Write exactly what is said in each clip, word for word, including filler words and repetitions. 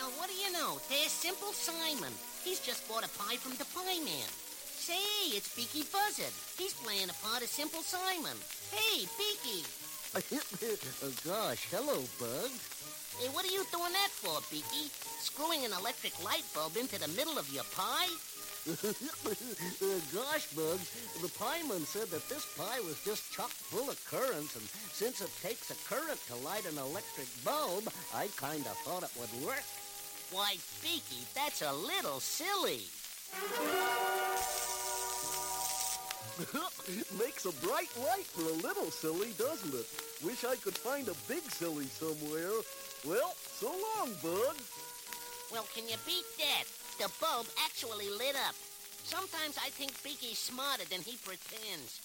Well, what do you know? There's Simple Simon. He's just bought a pie from the Pie Man. Say, it's Beaky Buzzard. He's playing a part of Simple Simon. Hey, Beaky. Oh, gosh, hello, Bugs. Hey, what are you doing that for, Beaky? Screwing an electric light bulb into the middle of your pie? uh, gosh, Bugs, the pieman said that this pie was just chock full of currents, and since it takes a current to light an electric bulb, I kind of thought it would work. Why, Beaky, that's a little silly. Makes a bright light for a little silly, doesn't it? Wish I could find a big silly somewhere. Well, so long, Bugs. Well, can you beat that? The bulb actually lit up. Sometimes I think Beaky's smarter than he pretends.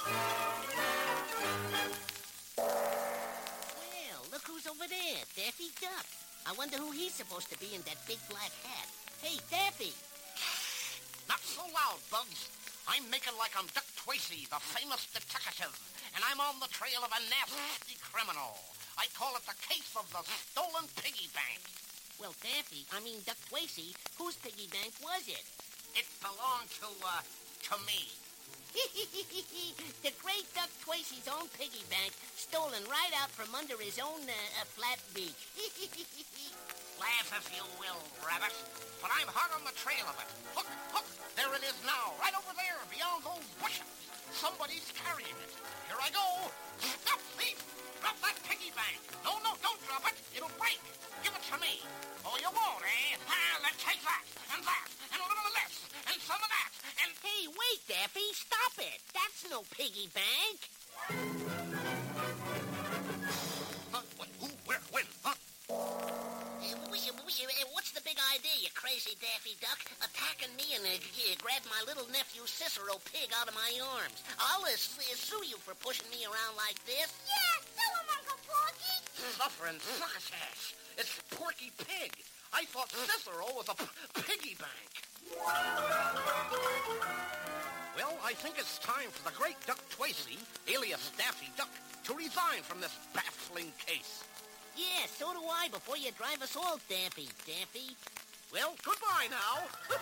Well, look who's over there, Daffy Duck. I wonder who he's supposed to be in that big black hat. Hey, Daffy. Not so loud, Bugs. I'm making like I'm Duck Tracy, the famous detective, and I'm on the trail of a nasty criminal. I call it the case of the stolen piggy bank. Well, Daffy, I mean Duck Tracy, whose piggy bank was it? It belonged to, uh, to me. The great Duck Tracy's own piggy bank, stolen right out from under his own uh, uh, flat beak. Laugh if you will, Rabbit, but I'm hot on the trail of it. Look, look, there it is now, right over there, beyond those bushes. Somebody's carrying it. Here I go. Stop, thief! Drop that piggy bank. No, no, don't drop it. It'll break. Give it to me. Oh, you won't, eh? Ah, then take that, and that, and a little of this, and some of that, and... Hey, wait, Daffy, stop it. That's no piggy bank. Huh? What? Who? Where? When? Huh? What's the big idea, you crazy Daffy Duck? Attacking me and uh, grabbing my little nephew Cicero Pig out of my arms. I'll uh, sue you for pushing me around like this. Yeah, sue him, Uncle Porky. Suffering succotash. It's Porky Pig. I thought Cicero was a p- piggy bank. Well, I think it's time for the great Duck Tracy, alias Daffy Duck, to resign from this baffling case. Yeah, so do I, before you drive us all, Daffy. Daffy? Well, goodbye now.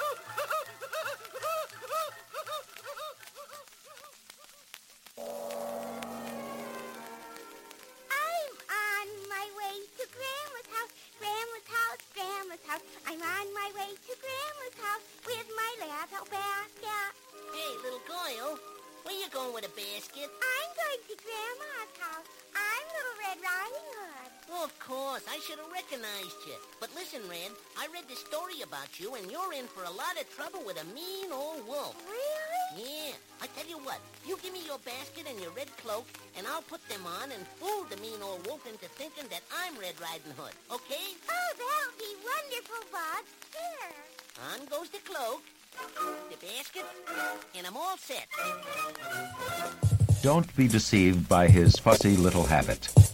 I'm on my way to Grandma's house, Grandma's house, Grandma's house. I'm on my way to Grandma's house with my little basket. Hey, little girl, where you going with a basket? I'm going to Grandma's house. I'm Little Red Riding Hood. Oh, of course, I should have recognized you. But listen, Red, I read the story about you, and you're in for a lot of trouble with a mean old wolf. Really? Yeah, I tell you what, you give me your basket and your red cloak, and I'll put them on and fool the mean old wolf into thinking that I'm Red Riding Hood, okay? Oh, that'll be wonderful, Bud. Here. On goes the cloak, the basket, and I'm all set. Don't be deceived by his fussy little habit.